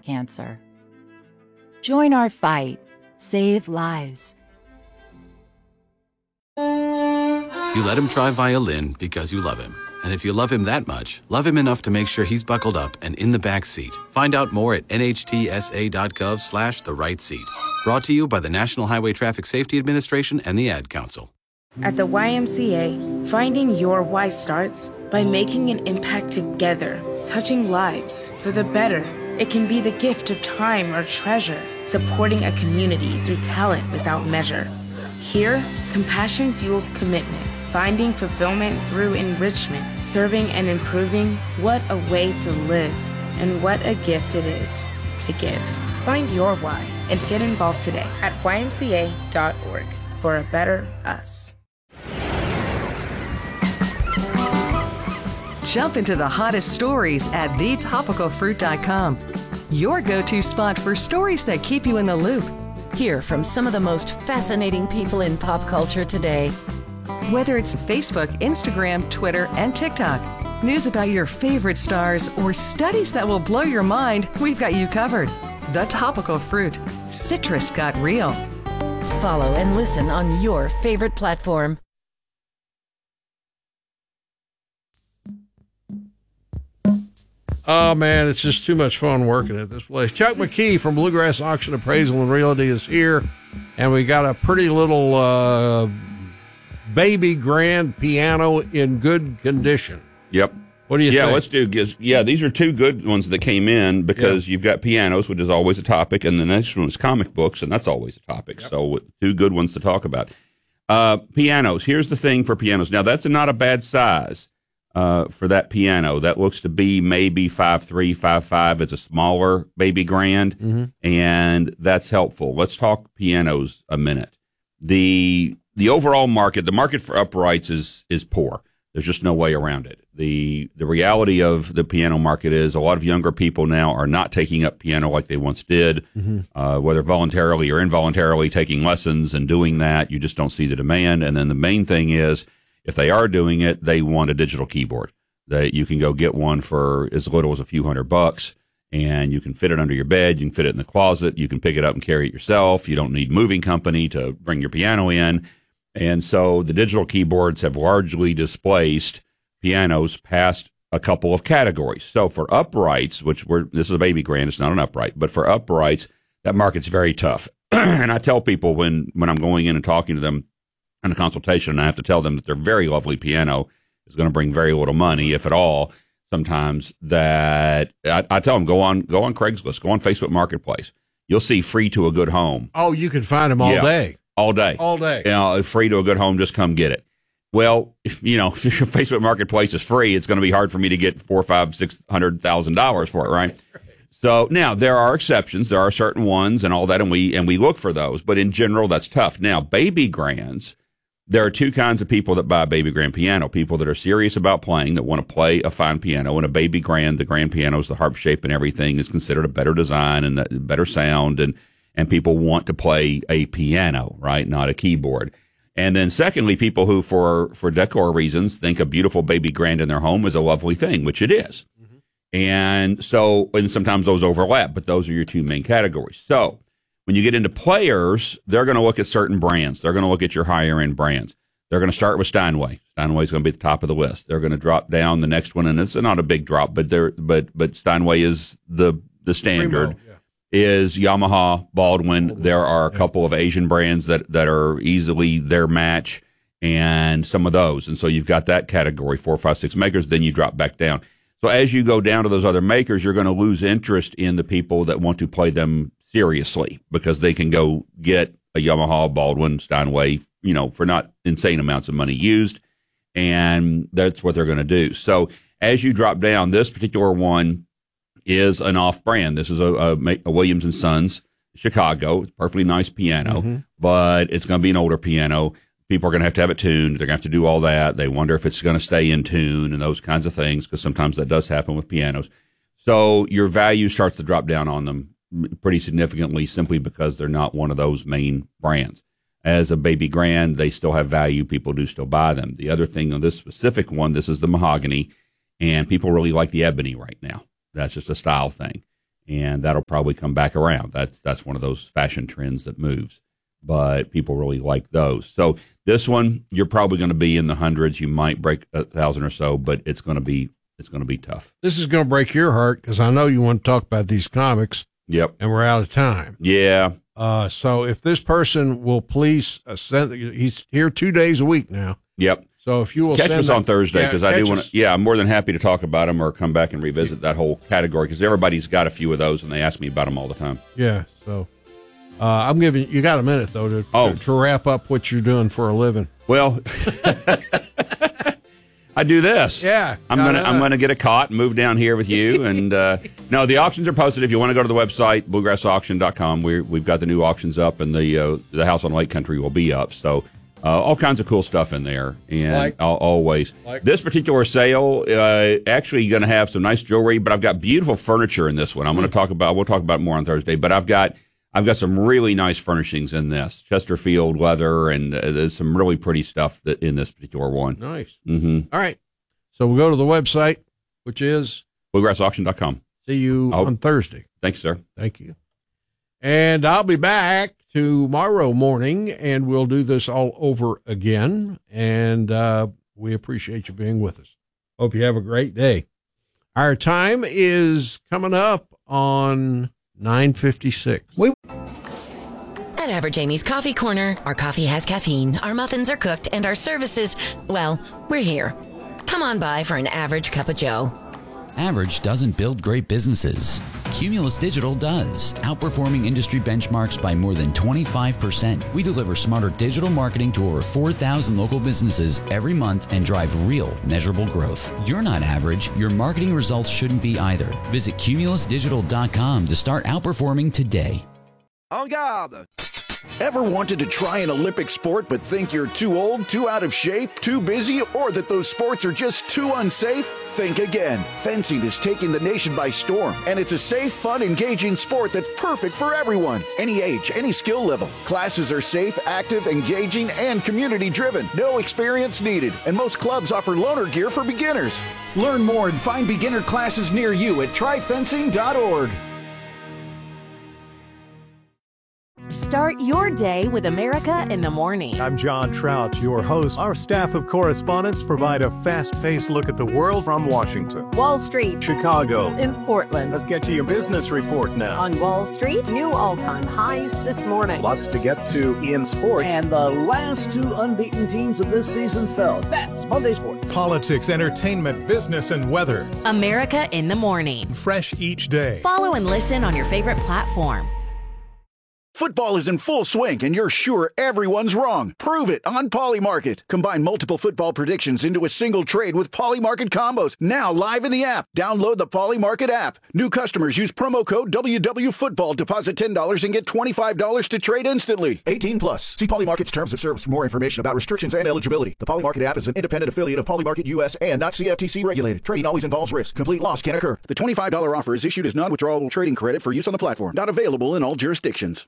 cancer. Join our fight. Save lives. You let him try violin because you love him. And if you love him that much, love him enough to make sure he's buckled up and in the back seat. Find out more at nhtsa.gov/the-right seat. Brought to you by the National Highway Traffic Safety Administration and the Ad Council. At the YMCA, finding your why starts by making an impact together, touching lives for the better. It can be the gift of time or treasure, supporting a community through talent without measure. Here, compassion fuels commitment, finding fulfillment through enrichment, serving and improving. What a way to live, and what a gift it is to give. Find your why and get involved today at ymca.org for a better us. Jump into the hottest stories at thetopicalfruit.com. Your go-to spot for stories that keep you in the loop. Hear from some of the most fascinating people in pop culture today. Whether it's Facebook, Instagram, Twitter, and TikTok, news about your favorite stars, or studies that will blow your mind, we've got you covered. The Topical Fruit. Citrus got real. Follow and listen on your favorite platform. Oh, man, it's just too much fun working at this place. Chuck McKee from Bluegrass Auction Appraisal and Realty is here, and we got a pretty little baby grand piano in good condition. Yep. What do you think? Yeah, let's do. Yeah, these are two good ones that came in because you've got pianos, which is always a topic, and the next one is comic books, and that's always a topic. Yep. So two good ones to talk about. Pianos. Here's the thing for pianos. Now, that's not a bad size. For that piano, that looks to be maybe 5'3", 5'5". It's a smaller baby grand, and that's helpful. Let's talk pianos a minute. The overall market, the market for uprights is poor. There's just no way around it. The reality of the piano market is a lot of younger people now are not taking up piano like they once did, whether voluntarily or involuntarily taking lessons and doing that. You just don't see the demand. And then the main thing is, if they are doing it, they want a digital keyboard. That you can go get one for as little as a few $100, and you can fit it under your bed. You can fit it in the closet. You can pick it up and carry it yourself. You don't need moving company to bring your piano in. And so the digital keyboards have largely displaced pianos past a couple of categories. So for uprights, this is a baby grand, it's not an upright, but for uprights, that market's very tough. And I tell people when I'm going in and talking to them, in a consultation, I have to tell them that their very lovely piano is going to bring very little money, if at all. Sometimes that I tell them go on Craigslist, go on Facebook Marketplace. You'll see free to a good home. Oh, you can find them all day. All day. All day. Free to a good home. Just come get it. Well, if your Facebook Marketplace is free, it's going to be hard for me to get $400,000-$600,000 for it, right? So now there are exceptions. There are certain ones and all that, and we look for those. But in general, that's tough. Now, baby grands. There are two kinds of people that buy a baby grand piano. People that are serious about playing, that want to play a fine piano. And a baby grand, the grand pianos, the harp shape and everything is considered a better design and better sound. And people want to play a piano, right? Not a keyboard. And then secondly, people who for decor reasons think a beautiful baby grand in their home is a lovely thing, which it is. And sometimes those overlap, but those are your two main categories. So when you get into players, they're going to look at certain brands. They're going to look at your higher end brands. They're going to start with Steinway. Steinway is going to be at the top of the list. They're going to drop down the next one, and it's not a big drop, but Steinway is the standard. Primo, is Yamaha, Baldwin. There are a couple of Asian brands that are easily their match, and some of those. And so you've got that category, 4, 5, 6 makers. Then you drop back down. So as you go down to those other makers, you're going to lose interest in the people that want to play them seriously, because they can go get a Yamaha, Baldwin, Steinway, for not insane amounts of money used, and that's what they're going to do. So as you drop down, this particular one is an off-brand. This is a Williams & Sons Chicago. It's a perfectly nice piano, but it's going to be an older piano. People are going to have it tuned. They're going to have to do all that. They wonder if it's going to stay in tune and those kinds of things, because sometimes that does happen with pianos. So your value starts to drop down on them pretty significantly, simply because they're not one of those main brands. As a baby grand, they still have value. People do still buy them. The other thing on this specific one, this is the mahogany, and people really like the ebony right now. That's just a style thing. and that'll probably come back around. That's one of those fashion trends that moves, but people really like those. So this one, you're probably going to be in the hundreds. You might break 1,000 or so, but it's going to be tough. This is going to break your heart because I know you want to talk about these comics. Yep. And we're out of time. Yeah. So if this person will please send, he's here 2 days a week now. Yep. So if you will catch us on Thursday, because I do want to. Yeah, I'm more than happy to talk about them or come back and revisit that whole category because everybody's got a few of those and they ask me about them all the time. Yeah. So I'm giving you got a minute though to wrap up what you're doing for a living. Well, I do this. Yeah. I'm gonna get a cot and move down here with you. And no, the auctions are posted. If you want to go to the website bluegrassauction.com, we've got the new auctions up, and the house on Lake Country will be up. So. All kinds of cool stuff in there, and always. This particular sale, actually going to have some nice jewelry, but I've got beautiful furniture in this one. We'll talk about it more on Thursday, but I've got some really nice furnishings in this. Chesterfield leather, and there's some really pretty stuff in this particular one. Nice. Mm-hmm. All right. So we'll go to the website, which is bluegrassauction.com. See you on Thursday. Thanks, sir. Thank you. And I'll be back tomorrow morning, and we'll do this all over again. And we appreciate you being with us. Hope you have a great day. Our time is coming up on 9:56. At Average Amy's Coffee Corner, our coffee has caffeine, our muffins are cooked, and our services, well, we're here. Come on by for an average cup of joe. Average doesn't build great businesses. Cumulus Digital does, outperforming industry benchmarks by more than 25%. We deliver smarter digital marketing to over 4,000 local businesses every month and drive real, measurable growth. You're not average. Your marketing results shouldn't be either. Visit cumulusdigital.com to start outperforming today. En garde! Ever wanted to try an Olympic sport but think you're too old, too out of shape, too busy, or that those sports are just too unsafe? Think again. Fencing is taking the nation by storm, and it's a safe, fun, engaging sport that's perfect for everyone. Any age, any skill level. Classes are safe, active, engaging, and community-driven. No experience needed, and most clubs offer loaner gear for beginners. Learn more and find beginner classes near you at tryfencing.org. Start your day with America in the Morning. I'm John Trout, your host. Our staff of correspondents provide a fast-paced look at the world from Washington, Wall Street, Chicago, in Portland. Let's get to your business report now. On Wall Street, new all-time highs this morning. Lots to get to in sports. And the last two unbeaten teams of this season fell. That's Monday Sports. Politics, entertainment, business, and weather. America in the Morning. Fresh each day. Follow and listen on your favorite platform. Football is in full swing, and you're sure everyone's wrong. Prove it on Polymarket. Combine multiple football predictions into a single trade with Polymarket combos. Now live in the app. Download the Polymarket app. New customers use promo code WWFootball. Deposit $10 and get $25 to trade instantly. 18 plus. See Polymarket's terms of service for more information about restrictions and eligibility. The Polymarket app is an independent affiliate of Polymarket US and not CFTC regulated. Trading always involves risk. Complete loss can occur. The $25 offer is issued as non-withdrawable trading credit for use on the platform. Not available in all jurisdictions.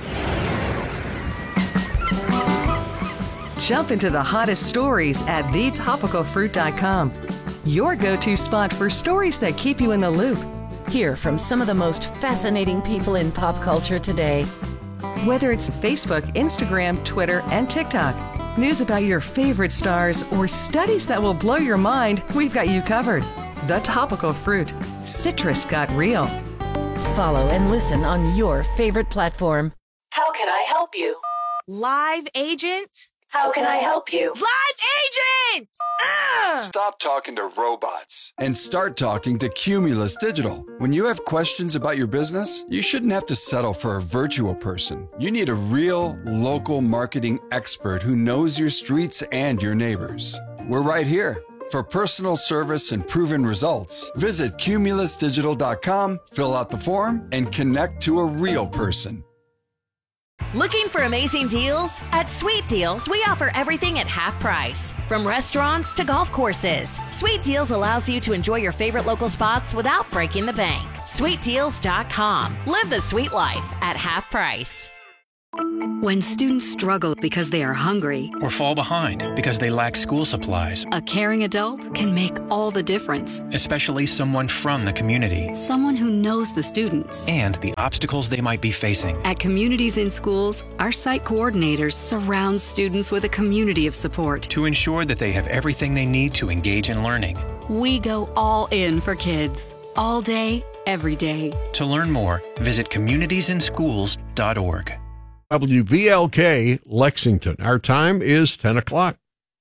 Jump into the hottest stories at thetopicalfruit.com. Your go-to spot for stories that keep you in the loop. Hear from some of the most fascinating people in pop culture today. Whether it's Facebook, Instagram, Twitter, and TikTok, news about your favorite stars, or studies that will blow your mind, we've got you covered. The Topical Fruit. Citrus got real. Follow and listen on your favorite platform. How can I help you? Live agent? How can I help you? Live agent! Stop talking to robots and start talking to Cumulus Digital. When you have questions about your business, you shouldn't have to settle for a virtual person. You need a real, local marketing expert who knows your streets and your neighbors. We're right here. For personal service and proven results, visit cumulusdigital.com, fill out the form, and connect to a real person. Looking for amazing deals? At Sweet Deals, we offer everything at half price. From restaurants to golf courses, Sweet Deals allows you to enjoy your favorite local spots without breaking the bank. SweetDeals.com. Live the sweet life at half price. When students struggle because they are hungry or fall behind because they lack school supplies, a caring adult can make all the difference. Especially someone from the community. Someone who knows the students and the obstacles they might be facing. At Communities in Schools, our site coordinators surround students with a community of support to ensure that they have everything they need to engage in learning. We go all in for kids, all day, every day. To learn more, visit communitiesinschools.org. WVLK Lexington. Our time is 10 o'clock.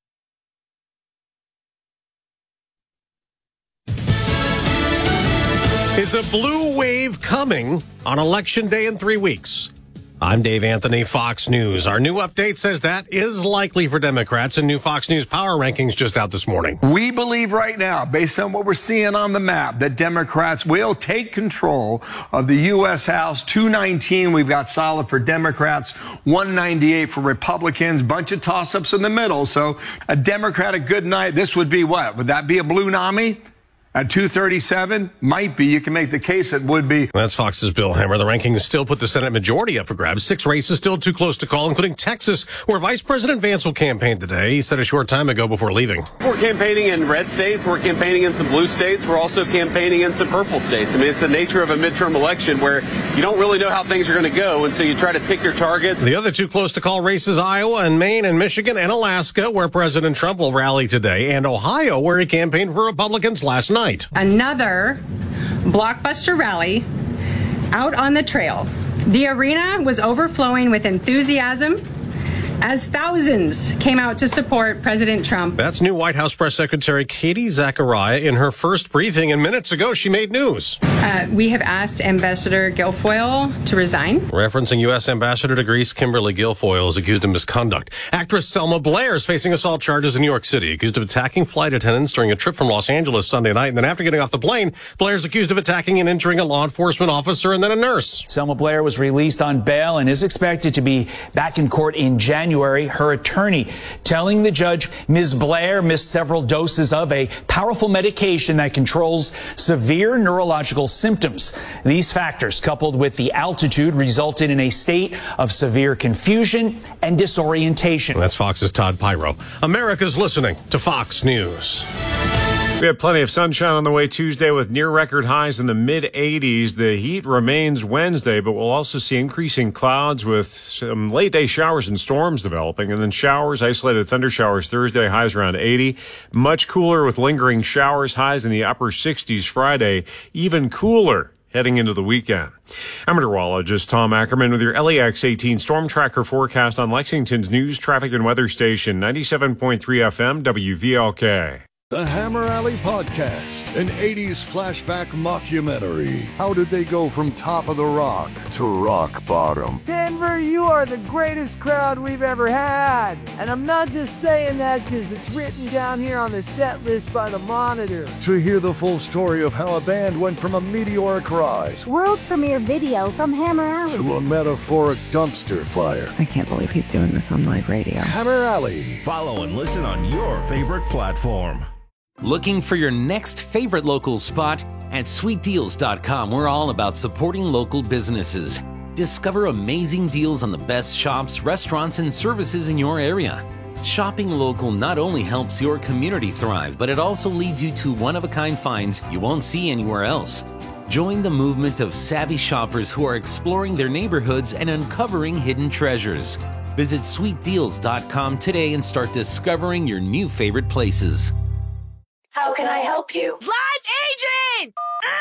Is a blue wave coming on Election Day in 3 weeks? I'm Dave Anthony, Fox News. Our new update says that is likely for Democrats, and new Fox News power rankings just out this morning. We believe right now, based on what we're seeing on the map, that Democrats will take control of the U.S. House. 219 we've got solid for Democrats, 198 for Republicans, bunch of toss-ups in the middle. So a Democratic good night, this would be what? Would that be a blue NAMI? At 237, might be. You can make the case it would be. That's Fox's Bill Hammer. The rankings still put the Senate majority up for grabs. 6 races still too close to call, including Texas, where Vice President Vance will campaign today. He said a short time ago before leaving. We're campaigning in red states. We're campaigning in some blue states. We're also campaigning in some purple states. I mean, it's the nature of a midterm election where you don't really know how things are going to go, and so you try to pick your targets. The other 2 close to call races, Iowa and Maine and Michigan and Alaska, where President Trump will rally today, and Ohio, where he campaigned for Republicans last night. Another blockbuster rally out on the trail. The arena was overflowing with enthusiasm as thousands came out to support President Trump. That's new White House Press Secretary Katie Zachariah in her first briefing, and minutes ago she made news. We have asked Ambassador Guilfoyle to resign. Referencing U.S. Ambassador to Greece, Kimberly Guilfoyle is accused of misconduct. Actress Selma Blair is facing assault charges in New York City, accused of attacking flight attendants during a trip from Los Angeles Sunday night. And then after getting off the plane, Blair's accused of attacking and injuring a law enforcement officer and then a nurse. Selma Blair was released on bail and is expected to be back in court in January. Her attorney telling the judge Ms. Blair missed several doses of a powerful medication that controls severe neurological symptoms. These factors, coupled with the altitude, resulted in a state of severe confusion and disorientation. That's Fox's Todd Pyro. America's listening to Fox News. We have plenty of sunshine on the way Tuesday with near record highs in the mid-80s. The heat remains Wednesday, but we'll also see increasing clouds with some late day showers and storms developing, and then showers, isolated thunder showers Thursday, highs around 80. Much cooler with lingering showers, highs in the upper 60s Friday, even cooler heading into the weekend. I'm meteorologist Tom Ackerman with your LEX 18 Storm Tracker forecast on Lexington's news, traffic, and weather station, 97.3 FM WVLK. The Hammer Alley Podcast, an 80s flashback mockumentary. How did they go from top of the rock to rock bottom? Denver, you are the greatest crowd we've ever had. And I'm not just saying that because it's written down here on the set list by the Monitor. To hear the full story of how a band went from a meteoric rise, world premiere video from Hammer Alley, to a metaphoric dumpster fire. I can't believe he's doing this on live radio. Hammer Alley. Follow and listen on your favorite platform. Looking for your next favorite local spot? At sweetdeals.com, we're all about supporting local businesses. Discover amazing deals on the best shops, restaurants, and services in your area. Shopping local not only helps your community thrive, but it also leads you to one-of-a-kind finds you won't see anywhere else. Join the movement of savvy shoppers who are exploring their neighborhoods and uncovering hidden treasures. Visit sweetdeals.com today and start discovering your new favorite places. How can I help you? Live agent!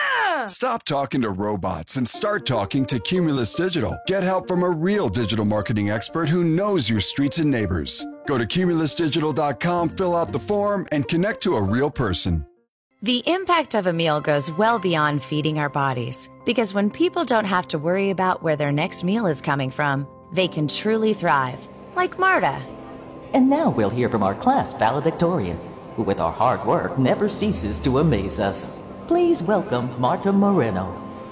Stop talking to robots and start talking to Cumulus Digital. Get help from a real digital marketing expert who knows your streets and neighbors. Go to cumulusdigital.com, fill out the form, and connect to a real person. The impact of a meal goes well beyond feeding our bodies, because when people don't have to worry about where their next meal is coming from, they can truly thrive, like Marta. And now we'll hear from our class valedictorian, who with our hard work never ceases to amaze us. Please welcome Marta Moreno.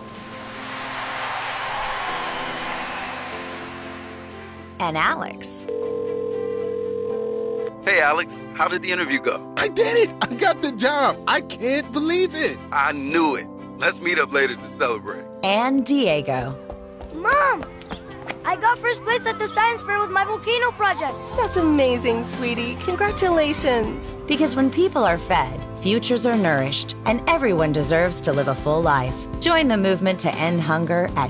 And Alex. Hey Alex, how did the interview go? I did it! I got the job! I can't believe it! I knew it. Let's meet up later to celebrate. And Diego. Mom! I got first place at the science fair with my volcano project. That's amazing, sweetie. Congratulations. Because when people are fed, futures are nourished, and everyone deserves to live a full life. Join the movement to end hunger at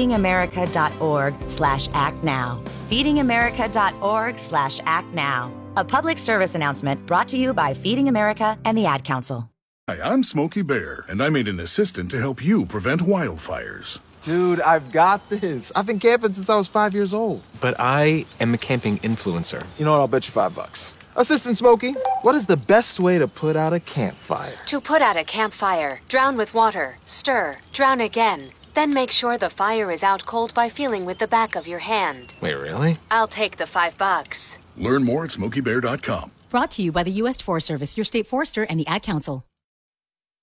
feedingamerica.org/actnow. feedingamerica.org/actnow. A public service announcement brought to you by Feeding America and the Ad Council. Hi, I'm Smokey Bear, and I made an assistant to help you prevent wildfires. Dude, I've got this. I've been camping since I was 5 years old. But I am a camping influencer. You know what? I'll bet you $5. Assistant Smokey, what is the best way to put out a campfire? To put out a campfire, drown with water, stir, drown again. Then make sure the fire is out cold by feeling with the back of your hand. Wait, really? I'll take the $5. Learn more at SmokeyBear.com. Brought to you by the U.S. Forest Service, your state forester, and the Ad Council.